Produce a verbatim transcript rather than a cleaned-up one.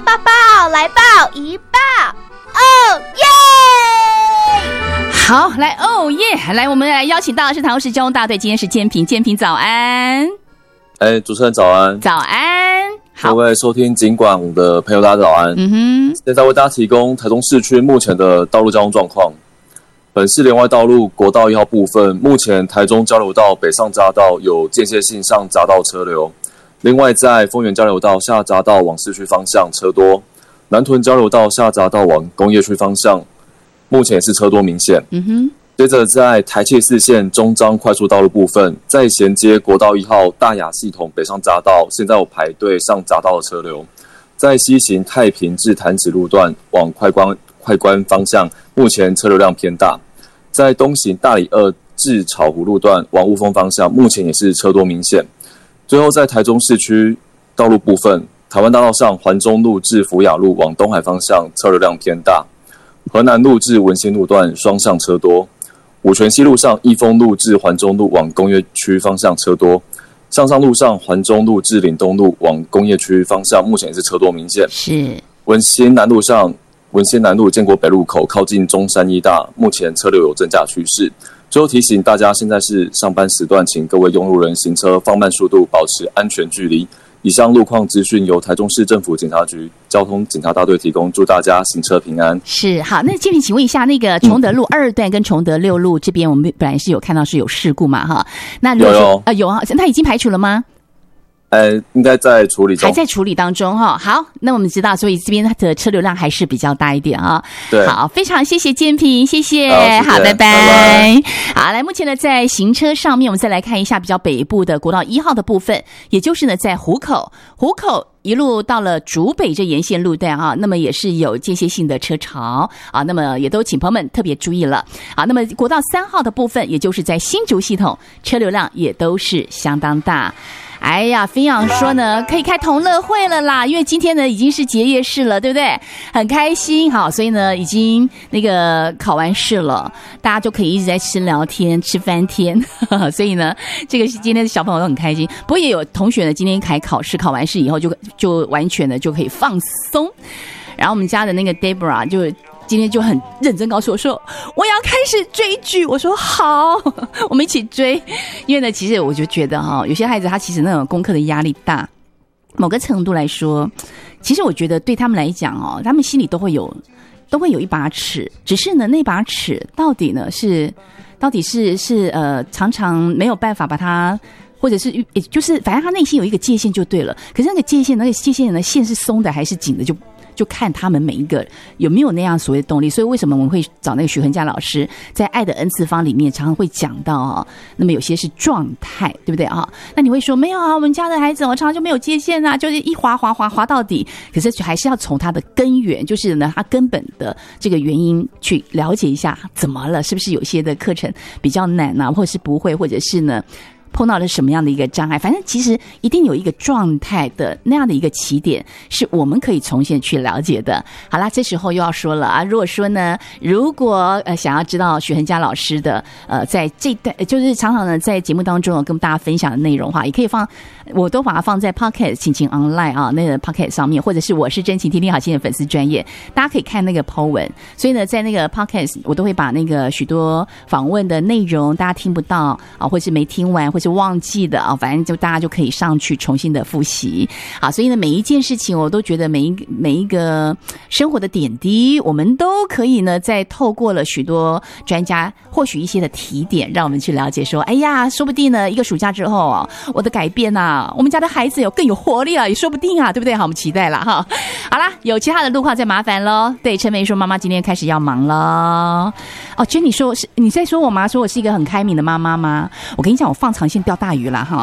抱抱，来抱一抱，哦耶！ 好，来哦耶！来，我们来邀请到的是台中市交通大队，今天是建平，建平早安。 哎，主持人早安。 早安。好， 各位收听警广的朋友，大家早安。 嗯哼， 现在为大家提供台中市区目前的道路交通状况。本市连外道路国道一号部分，目前台中交流道北上匝道有间歇性上匝道车流，另外在丰原交流道下匝道往市区方向车多，南屯交流道下匝道往工业区方向，目前也是车多明显。 嗯哼。 接着在台七四线中彰快速道路部分，在衔接国道一号大雅系统北上匝道，现在有排队上匝道的车流。在西行太平至潭子路段往快关快关方向，目前车流量偏大。在东行大里二至草湖路段往雾峰方向，目前也是车多明显。最后在台中市区道路部分，台湾大道上环中路至福雅路往东海方向车流量偏大，河南路至文心路段双向车多。五权西路上益丰路至环中路往工业区方向车多，向上路上环中路至岭东路往工业区方向目前也是车多明显。 是文心南路上文心南路建国北路口靠近中山医大，目前车流有增加趋势。最后提醒大家，现在是上班时段，请各位用路人行车放慢速度，保持安全距离。以上路况资讯由台中市政府警察局交通警察大队提供，祝大家行车平安。 是，好，那建平，请问一下，那个崇德路二段跟崇德六路这边，我们本来是有看到是有事故嘛，哈？那如果说有有啊有啊，那已经排除了吗？ 呃，应该在处理中， 还在处理当中哈。好，那我们知道，所以这边的车流量还是比较大一点啊。 对， 好，非常谢谢建平，谢谢， 好，谢谢好，拜拜。 拜拜。 好，来，目前呢，在行车上面，我们再来看一下比较北部的国道一号的部分，也就是呢，在湖口，湖口。一路到了竹北这沿线路段啊，那么也是有间歇性的车潮啊，那么也都请朋友们特别注意了啊。那么国道三号的部分，也就是在新竹系统，车流量也都是相当大。哎呀，飞扬说呢，可以开同乐会了啦，因为今天呢已经是结业式了，对不对？很开心，好，所以呢已经那个考完试了，大家就可以一直在吃聊天、吃翻天，呵呵，所以呢，这个今天的小朋友都很开心。不过也有同学呢，今天开考试，考完试以后就就完全的就可以放松。然后我们家的那个 Deborah 就。今天就很认真告诉我说我要开始追剧，我说好，我们一起追。因为呢其实我就觉得哈，有些孩子他其实那种功课的压力大，某个程度来说，其实我觉得对他们来讲哦，他们心里都会有都会有一把尺，只是呢那把尺到底呢是到底是是呃常常没有办法把它，或者是也就是反正他内心有一个界限就对了，可是那个界限那个界限的线是松的还是紧的，就就看他们每一个有没有那样所谓的动力。所以为什么我们会找那个许恒嘉老师在爱的 N 次方里面常常会讲到啊，那么有些是状态，对不对啊？那你会说没有啊，我们家的孩子我常常就没有界限啊，就是一滑滑滑滑到底。可是还是要从他的根源，就是呢他根本的这个原因去了解一下怎么了，是不是有些的课程比较难啊，或者是不会，或者是呢碰到了什么样的一个障碍，反正其实一定有一个状态的那样的一个起点是我们可以重新去了解的。好啦，这时候又要说了啊，如果说呢如果呃想要知道许恒嘉老师的呃在这段就是常常呢在节目当中跟大家分享的内容的话，也可以放，我都把它放在 Podcast 晴晴 Online 啊那个 Podcast 上面，或者是我是真情天天好心的粉丝专页，大家可以看那个 po 文。所以呢在那个 Podcast 我都会把那个许多访问的内容大家听不到啊，或是没听完，或是忘记的啊，反正就大家就可以上去重新的复习。好，所以呢每一件事情我都觉得每一每一个生活的点滴，我们都可以呢在透过了许多专家或许一些的提点，让我们去了解说，哎呀说不定呢一个暑假之后啊，我的改变啊，我们家的孩子有更有活力了，也说不定啊，对不对？好，我们期待了哈。好啦，有其他的路况再麻烦咯。对，陈梅说妈妈今天开始要忙了。哦，Jenny 说是你在说我吗？说我是一个很开明的妈妈吗？我跟你讲，我放长线钓大鱼啦哈。